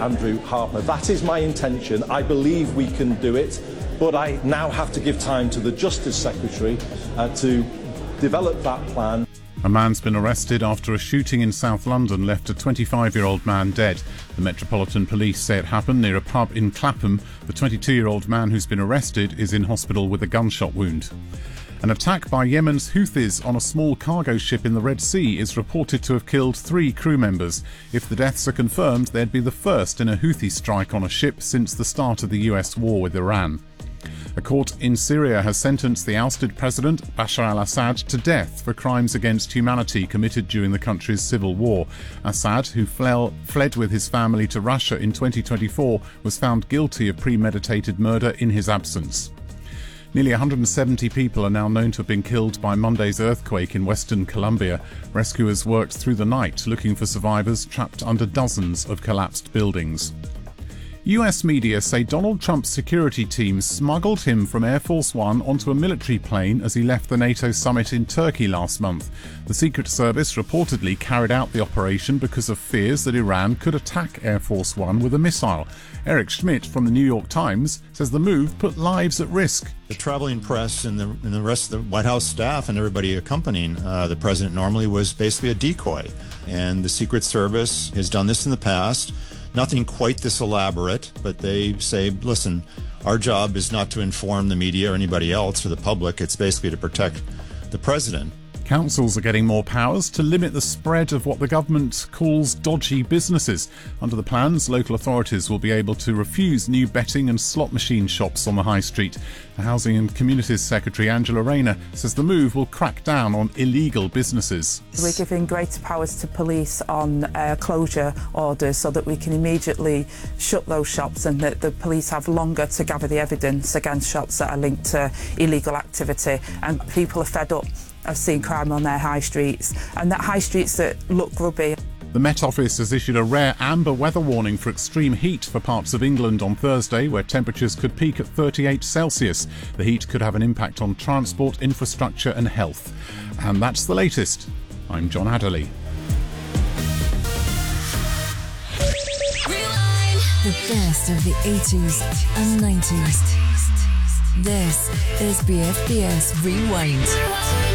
Andrew Harper. That is my intention. I believe we can do it, but I now have to give time to the Justice Secretary to develop that plan. A man's been arrested after a shooting in South London left a 25-year-old man dead. The Metropolitan Police say it happened near a pub in Clapham. The 22-year-old man who's been arrested is in hospital with a gunshot wound. An attack by Yemen's Houthis on a small cargo ship in the Red Sea is reported to have killed 3 crew members. If the deaths are confirmed, they'd be the first in a Houthi strike on a ship since the start of the US war with Iran. A court in Syria has sentenced the ousted president, Bashar al-Assad, to death for crimes against humanity committed during the country's civil war. Assad, who fled with his family to Russia in 2024, was found guilty of premeditated murder in his absence. Nearly 170 people are now known to have been killed by Monday's earthquake in western Colombia. Rescuers worked through the night looking for survivors trapped under dozens of collapsed buildings. US media say Donald Trump's security team smuggled him from Air Force One onto a military plane as he left the NATO summit in Turkey last month. The Secret Service reportedly carried out the operation because of fears that Iran could attack Air Force One with a missile. Eric Schmidt from the New York Times says the move put lives at risk. The traveling press and the rest of the White House staff and everybody accompanying the president normally was basically a decoy. And the Secret Service has done this in the past. Nothing quite this elaborate, but they say, listen, our job is not to inform the media or anybody else or the public. It's basically to protect the president. Councils are getting more powers to limit the spread of what the government calls dodgy businesses. Under the plans, local authorities will be able to refuse new betting and slot machine shops on the high street. The Housing and Communities Secretary, Angela Rayner, says the move will crack down on illegal businesses. We're giving greater powers to police on closure orders so that we can immediately shut those shops and that the police have longer to gather the evidence against shops that are linked to illegal activity. And people are fed up of seeing crime on their high streets, and that high streets that look grubby. The Met Office has issued a rare amber weather warning for extreme heat for parts of England on Thursday, where temperatures could peak at 38 Celsius. The heat could have an impact on transport, infrastructure and health. And that's the latest. I'm John Adderley. The best of the 80s and 90s. This is BFBS Rewind.